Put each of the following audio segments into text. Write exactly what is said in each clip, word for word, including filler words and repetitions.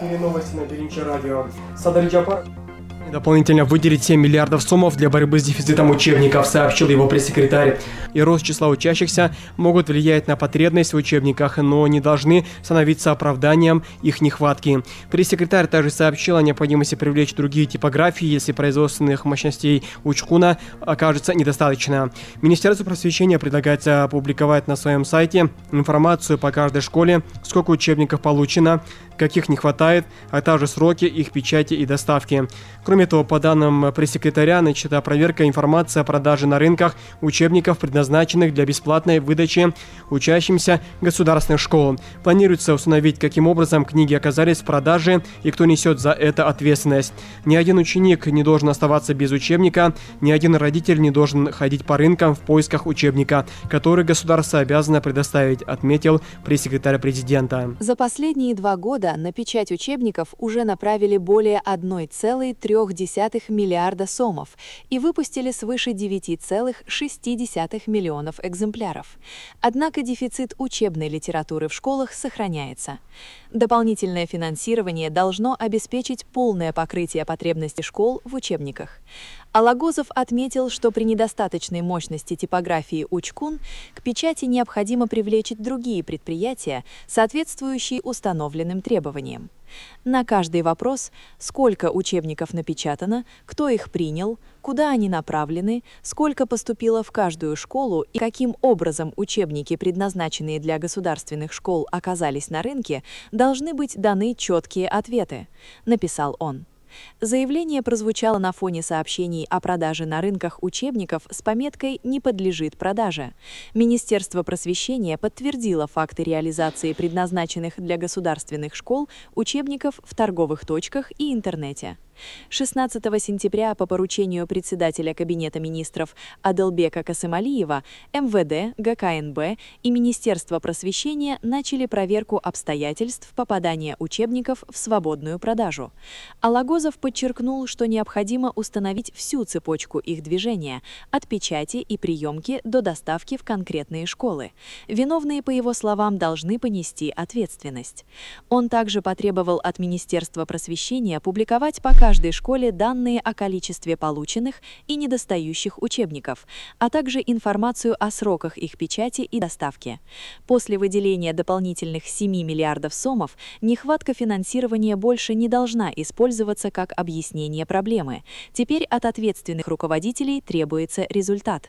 эфире новости на Беринче радио. Садар Джапар дополнительно выделить семь миллиардов сомов для борьбы с дефицитом учебников, сообщил его пресс-секретарь. И рост числа учащихся могут влиять на потребность в учебниках, но не должны становиться оправданием их нехватки. Пресс-секретарь также сообщил о необходимости привлечь другие типографии, если производственных мощностей Учкуна окажется недостаточно. Министерству просвещения предлагается опубликовать на своем сайте информацию по каждой школе, сколько учебников получено, каких не хватает, а также сроки их печати и доставки. Кроме того, по данным пресс-секретаря, начата проверка информации о продаже на рынках учебников, предназначенных для бесплатной выдачи учащимся государственных школ. Планируется установить, каким образом книги оказались в продаже и кто несет за это ответственность. Ни один ученик не должен оставаться без учебника, ни один родитель не должен ходить по рынкам в поисках учебника, который государство обязано предоставить, отметил пресс-секретарь президента. За последние два года на печать учебников уже направили более одной целой трёх десятых миллиарда сомов и выпустили свыше девяти целых шести десятых миллионов экземпляров. Однако дефицит учебной литературы в школах сохраняется. Дополнительное финансирование должно обеспечить полное покрытие потребностей школ в учебниках. Алагозов отметил, что при недостаточной мощности типографии Учкун к печати необходимо привлечь другие предприятия, соответствующие установленным требованиям. На каждый вопрос, сколько учебников напечатано, кто их принял, куда они направлены, сколько поступило в каждую школу и каким образом учебники, предназначенные для государственных школ, оказались на рынке, должны быть даны четкие ответы, написал он. Заявление прозвучало на фоне сообщений о продаже на рынках учебников с пометкой «Не подлежит продаже». Министерство просвещения подтвердило факты реализации предназначенных для государственных школ учебников в торговых точках и интернете. шестнадцатого сентября по поручению председателя Кабинета министров Аделбека Касымалиева эм вэ дэ, гэ ка эн бэ и Министерство просвещения начали проверку обстоятельств попадания учебников в свободную продажу. Алагозов подчеркнул, что необходимо установить всю цепочку их движения от печати и приемки до доставки в конкретные школы. Виновные, по его словам, должны понести ответственность. Он также потребовал от Министерства просвещения публиковать по каждой школе данные о количестве полученных и недостающих учебников, а также информацию о сроках их печати и доставки. После выделения дополнительных семи миллиардов сомов нехватка финансирования больше не должна использоваться как объяснение проблемы. Теперь от ответственных руководителей требуется результат.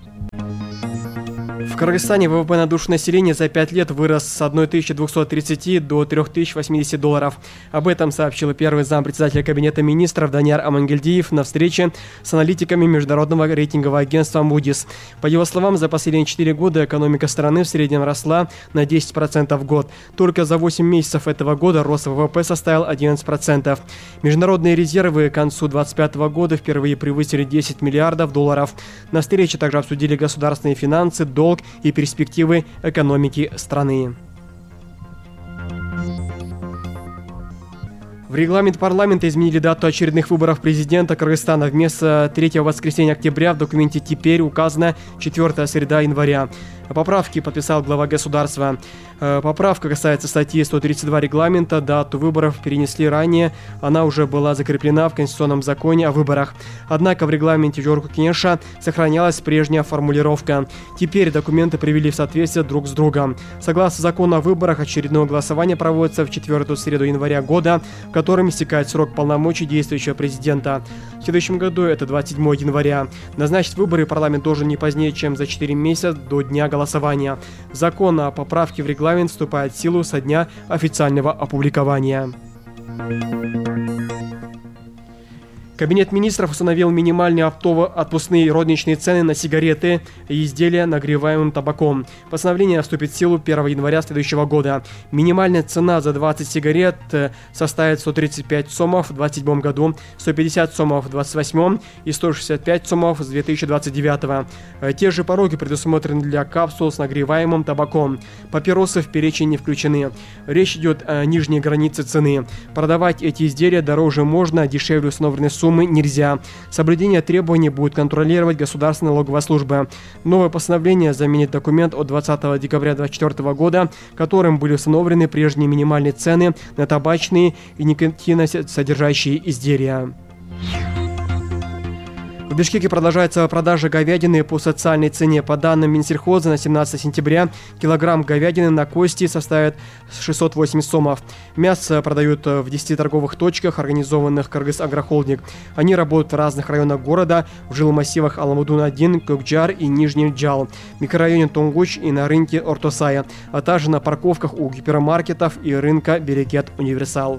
В Кыргызстане вэ вэ пэ на душу населения за пять лет вырос с тысячи двухсот тридцати до трёх тысяч восьмидесяти долларов. Об этом сообщил первый зампредседателя Кабинета министров Данияр Амангельдиев на встрече с аналитиками международного рейтингового агентства Moody's. По его словам, за последние четыре года экономика страны в среднем росла на десять процентов в год. Только за восемь месяцев этого года рост вэ вэ пэ составил одиннадцать процентов. Международные резервы к концу две тысячи двадцать пятого года впервые превысили десять миллиардов долларов. На встрече также обсудили государственные финансы, долг и перспективы экономики страны. В регламент парламента изменили дату очередных выборов президента Кыргызстана. Вместо третьего воскресенья октября в документе теперь указана четвёртая среда января. Поправки подписал глава государства. Поправка касается статьи сто тридцать два регламента. Дату выборов перенесли ранее. Она уже была закреплена в Конституционном законе о выборах. Однако в регламенте Жорку Кенеша сохранялась прежняя формулировка. Теперь документы привели в соответствие друг с другом. Согласно закону о выборах, очередное голосование проводится в четвёртую среду января года, в котором истекает срок полномочий действующего президента. В следующем году это двадцать седьмого января. Назначить выборы парламент должен не позднее, чем за четыре месяца до дня голосования. Закон о поправке в регламент вступает в силу со дня официального опубликования. Кабинет министров установил минимальные оптово-отпускные розничные цены на сигареты и изделия нагреваемым табаком. Постановление вступит в силу первого января следующего года. Минимальная цена за двадцать сигарет составит сто тридцать пять сомов в двадцать седьмом году, сто пятьдесят сомов в двадцать восьмом и сто шестьдесят пять сомов с две тысячи двадцать девятого. Те же пороги предусмотрены для капсул с нагреваемым табаком. Папиросы в перечень не включены. Речь идет о нижней границе цены. Продавать эти изделия дороже можно, дешевле установленной суммы суммы нельзя. Соблюдение требований будет контролировать Государственная налоговая служба. Новое постановление заменит документ от двадцатого декабря две тысячи двадцать четвёртого года, которым были установлены прежние минимальные цены на табачные и никотиносодержащие изделия. В Бишкеке продолжается продажа говядины по социальной цене. По данным Минсельхоза, на семнадцатое сентября килограмм говядины на кости составит шестьсот восемьдесят сомов. Мясо продают в десяти торговых точках, организованных Кыргыз-Агрохолдинг. Они работают в разных районах города, в жилмассивах Аламудун один, Кокджар и Нижний Джал, в микрорайоне Тунгуч и на рынке Ортосая, а также на парковках у гипермаркетов и рынка Берекет Универсал.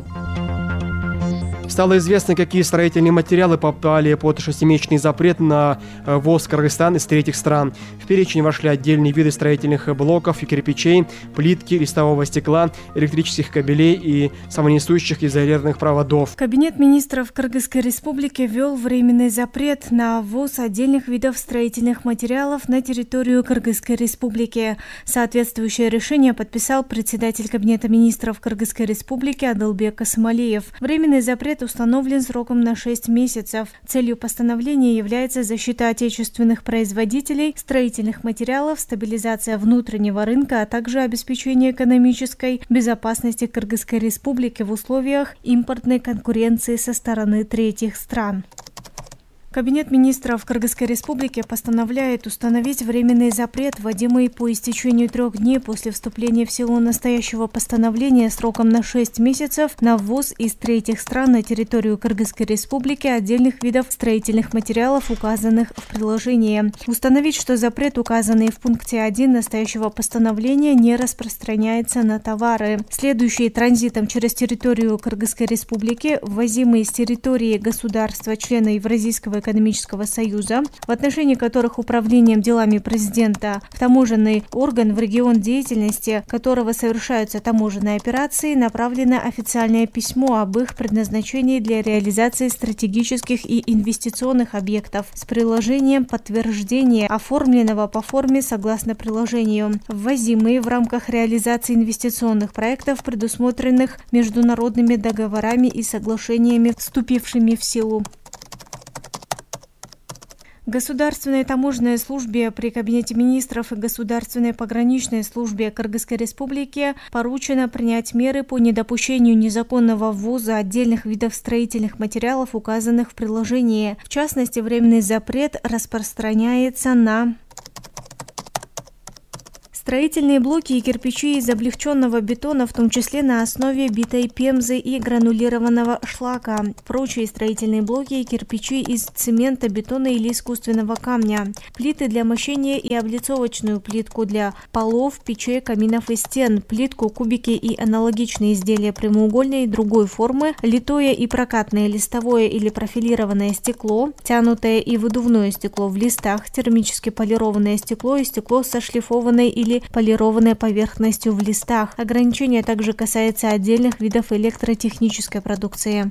Стало известно, какие строительные материалы попали под шестимесячный запрет на ввоз в Кыргызстан из третьих стран. В перечень вошли отдельные виды строительных блоков и кирпичей, плитки, листового стекла, электрических кабелей и самонесущих изолированных проводов. Кабинет министров Кыргызской республики ввел временный запрет на ввоз отдельных видов строительных материалов на территорию Кыргызской республики. Соответствующее решение подписал председатель Кабинета министров Кыргызской республики Адылбек Касымалиев. Временный запрет установлен сроком на шесть месяцев. Целью постановления является защита отечественных производителей строительных материалов, стабилизация внутреннего рынка, а также обеспечение экономической безопасности Кыргызской республики в условиях импортной конкуренции со стороны третьих стран. Кабинет министров Кыргызской республики постановляет установить временный запрет, вводимый по истечению трех дней после вступления в силу настоящего постановления сроком на шесть месяцев на ввоз из третьих стран на территорию Кыргызской республики отдельных видов строительных материалов, указанных в приложении. Установить, что запрет, указанный в пункте один настоящего постановления, не распространяется на товары, следующие транзитом через территорию Кыргызской республики, ввозимые с территории государства-члена Евразийского экономического союза, в отношении которых управлением делами президента в таможенный орган, в регион деятельности которого совершаются таможенные операции, направлено официальное письмо об их предназначении для реализации стратегических и инвестиционных объектов с приложением подтверждения, оформленного по форме согласно приложению, ввозимые в рамках реализации инвестиционных проектов, предусмотренных международными договорами и соглашениями, вступившими в силу. Государственной таможенной службе при Кабинете министров и Государственной пограничной службе Кыргызской республики поручено принять меры по недопущению незаконного ввоза отдельных видов строительных материалов, указанных в приложении. В частности, временный запрет распространяется на строительные блоки и кирпичи из облегченного бетона, в том числе на основе битой пемзы и гранулированного шлака. Прочие строительные блоки и кирпичи из цемента, бетона или искусственного камня. Плиты для мощения и облицовочную плитку для полов, печей, каминов и стен. Плитку, кубики и аналогичные изделия прямоугольной и другой формы. Литое и прокатное листовое или профилированное стекло. Тянутое и выдувное стекло в листах. Термически полированное стекло и стекло со шлифованной или полированной поверхностью в листах. Ограничение также касается отдельных видов электротехнической продукции.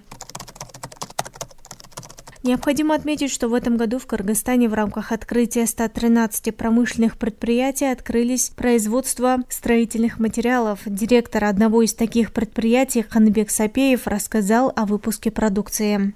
Необходимо отметить, что в этом году в Кыргызстане в рамках открытия ста тринадцати промышленных предприятий открылись производства строительных материалов. Директор одного из таких предприятий Ханбек Сапеев рассказал о выпуске продукции.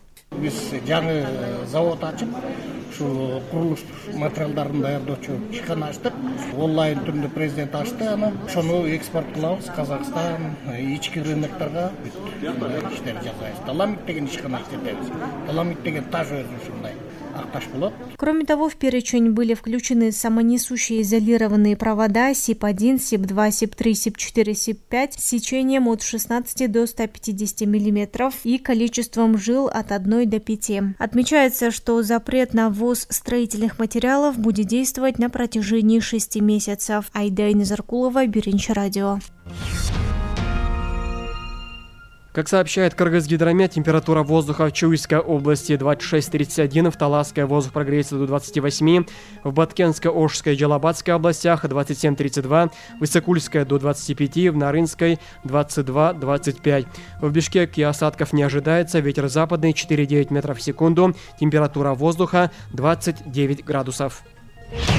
Ушул курулуш материалдарын даярдоочу ишкана ачтык. Онлайн түрүндө президент ачты, анан ошону экспорт кылабыз Казакстан, ички рыноктарга иштер жасайбыз. Таламик деген ишкана иштетебиз. Таламик деген таж өзү ушундай. Кроме того, в перечень были включены самонесущие изолированные провода СИП один, СИП два, СИП три, СИП четыре, СИП пять с сечением от шестнадцати до ста пятидесяти миллиметров и количеством жил от одной до пяти. Отмечается, что запрет на ввоз строительных материалов будет действовать на протяжении шести месяцев. Айда Заркулова, Биринчи радио. Как сообщает Кыргызгидромет, температура воздуха в Чуйской области двадцать шесть тридцать один, в Таласской воздух прогреется до двадцати восьми, в Баткенской, Ошской и Джалабадской областях двадцать семь тридцать два, в Исыкульской до двадцати пяти, в Нарынской двадцать два двадцать пять. В Бишкеке осадков не ожидается, ветер западный четыре девять метров в секунду, температура воздуха двадцать девять градусов.